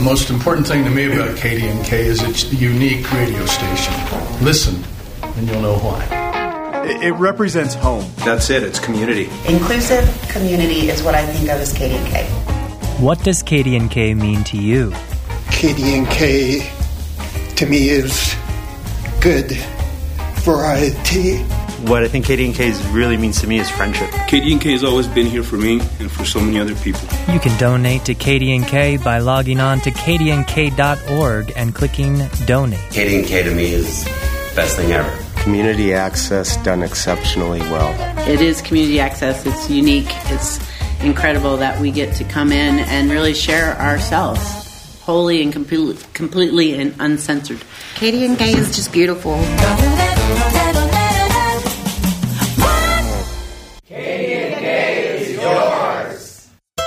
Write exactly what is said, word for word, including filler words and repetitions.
most important thing to me about K D N K is its unique radio station. Listen, and you'll know why. It represents home. That's it. It's community. Inclusive community is what I think of as K D N K. What does K D N K mean to you? K D N K, to me, is good variety. What I think K D N K really means to me is friendship. K D N K has always been here for me and for so many other people. You can donate to K D N K by logging on to k d n k dot org and clicking Donate. K D N K to me is the best thing ever. Community access done exceptionally well. It is community access. It's unique. It's incredible that we get to come in and really share ourselves wholly and complete, completely and uncensored. K D N K is just beautiful.